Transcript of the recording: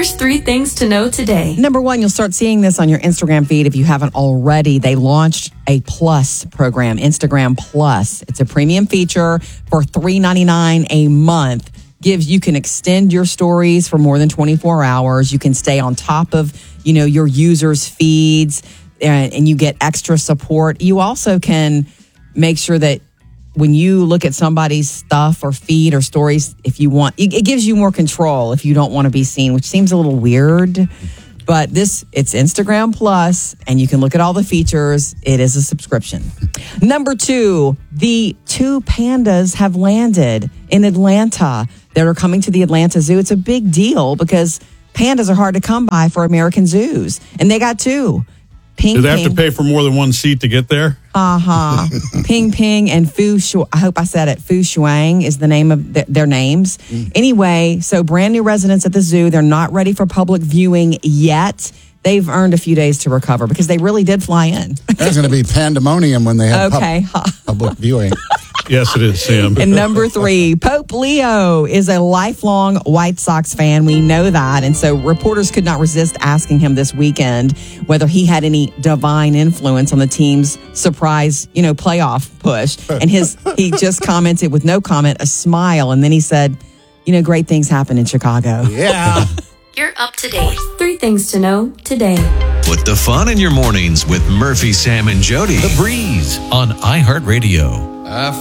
Here's 3 things to know today. Number 1, you'll start seeing this on your Instagram feed if you haven't already. They launched a Plus program, Instagram Plus. It's a premium feature for $3.99 a month. You can extend your stories for more than 24 hours. You can stay on top of, your users' feeds, and you get extra support. You also can make sure that when you look at somebody's stuff or feed or stories, if you want, it gives you more control if you don't want to be seen, which seems a little weird. But it's Instagram Plus, and you can look at all the features. It is a subscription. Number 2, the 2 pandas have landed in Atlanta that are coming to the Atlanta Zoo. It's a big deal because pandas are hard to come by for American zoos, and they got 2. Do they have to pay for more than one seat to get there? Ping Ping and Fu Shuang. I hope I said it. Fu Shuang is the name of their names. Anyway, so brand new residents at the zoo. They're not ready for public viewing yet. They've earned a few days to recover because they really did fly in. There's going to be pandemonium when they have public viewing. Yes, it is, Sam. And number 3, Pope Leo is a lifelong White Sox fan. We know that. And so reporters could not resist asking him this weekend whether he had any divine influence on the team's surprise, playoff push. And he just commented with no comment, a smile. And then he said, great things happen in Chicago. Yeah. You're up to date. 3 things to know today. Put the fun in your mornings with Murphy, Sam, and Jody. The Breeze on iHeartRadio. I